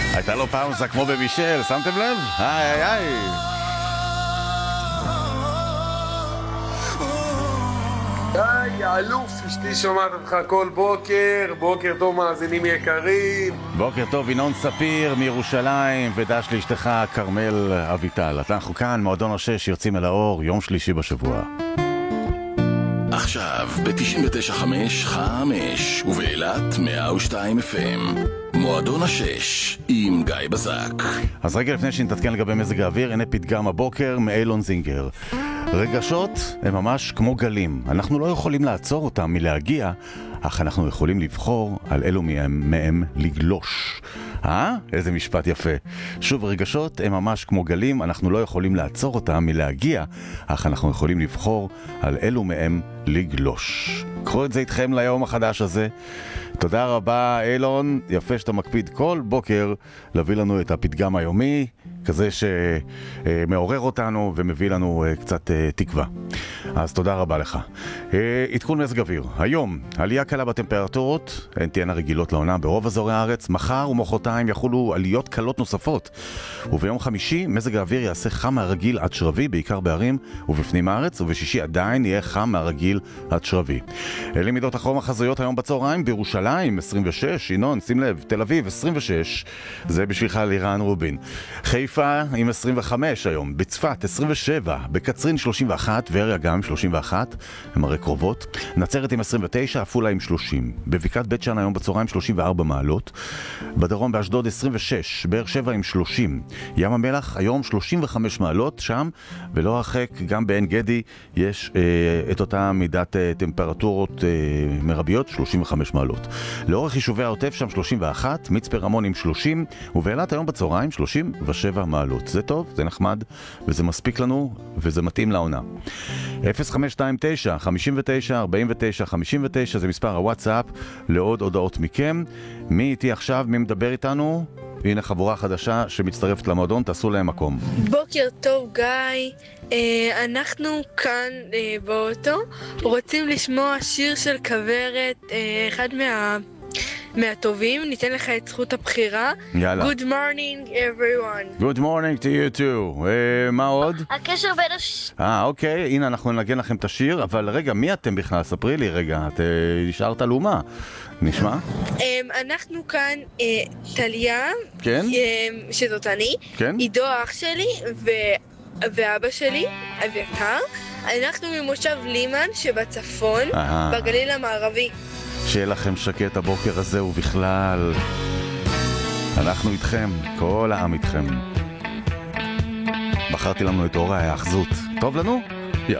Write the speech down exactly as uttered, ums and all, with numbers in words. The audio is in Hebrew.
הייתה לו פאוזה כמו במישל, שמתם לב? היי היי היי. היי, אלוף, אשתי שומעת אותך כל בוקר, בוקר טוב מאזינים יקרים. בוקר טוב, ינון ספיר מירושלים, ודש לאשתך כרמל אביטל. אנחנו כאן, מועדון השש, יוצאים אל האור, יום שלישי בשבוע. עכשיו ב-תשעים ותשע חמש חמש ובאילת מאה ושתיים אף אם מועדון השש עם גיא בזק. אז רגע לפני שנתעדכן לגבי מזג האוויר, הנה פתגם הבוקר מאילון זינגר. רגשות הם ממש כמו גלים, אנחנו לא יכולים לעצור אותם מלהגיע, אך אנחנו יכולים לבחור על אלו מהם, מהם לגלוש. אה? איזה משפט יפה. שוב, רגשות הם ממש כמו גלים, אנחנו לא יכולים לעצור אותם מלהגיע, אך אנחנו יכולים לבחור על אלו מהם לגלוש. קחו את זה איתכם ליום החדש הזה. תודה רבה אילון, יפה שאתה מקפיד כל בוקר להביא לנו את הפתגם היומי, כזה שמעורר אותנו ומביא לנו קצת תקווה. אז תודה רבה לך. עדכון מזג אוויר. היום, עלייה קלה בטמפרטורות, הן תהיינה רגילות לעונה ברוב אזורי הארץ. מחר ומחרתיים יחולו עליות קלות נוספות. וביום חמישי, מזג האוויר יעשה חם מהרגיל עד שרבי, בעיקר בערים ובפנים הארץ, ובשישי עדיין יהיה חם מהרגיל עד שרבי. אלה מידות החום החזויות היום בצהריים, בירושלים עשרים ושש, ינון, שים לב, תל אביב עשרים ושש, זה בשבילך לירן רובין. חיפה עם עשרים וחמש היום, בצפת עשרים ושבע, בקצרין שלושים ואחת, ועריה גם שלושים ואחת, הם הרי קרובות. נצרת עם עשרים ותשע, עפולה עם שלושים. בבקעת בית שאן היום בצהריים שלושים וארבע מעלות. בדרום באשדוד עשרים ושש, באר שבע עם שלושים. ים המלח היום שלושים וחמש מעלות שם, ולא הרחק גם בעין גדי יש אה, את אותה מידת אה, טמפרטורות אה, מרביות, שלושים וחמש מעלות. לאורך יישובי העוטף שם שלושים ואחת, מצפה רמון עם שלושים, ובאילת היום בצהריים שלושים ושבע מעלות. זה טוב, זה נחמד, וזה מספיק לנו, וזה מתאים לעונה. אפס חמש שתיים תשע חמש תשע ארבע תשע חמש תשע זה מספר הוואטסאפ לעוד הודעות מכם. מי איתי עכשיו? מי מדבר איתנו? הנה חבורה חדשה שמצטרפת למועדון, תעשו להם מקום. בוקר טוב גיא, אה, אנחנו כאן אה, באוטו רוצים לשמוע שיר של כברת, אה, אחד מה... מהטובים, ניתן לך את זכות הבחירה. יאללה. Good morning everyone. Good morning to you too. uh, מה עוד? הקשר בין הש... אה, אוקיי, הנה אנחנו נגן לכם את השיר, אבל רגע, מי אתם בכלל? ספרי לי רגע, את נשארת לאומה. נשמע? Um, אנחנו כאן uh, טליה, כן? um, שזאת אני, כן? עידו אח שלי ו... ואבא שלי, אביתר. אנחנו ממושב לימן שבצפון, אה. בגליל המערבי. שיהיה לכם שקט הבוקר הזה ובכלל. אנחנו איתכם, כל העם איתכם. בחרתי לנו את אור ההאחזות. טוב לנו? יאללה.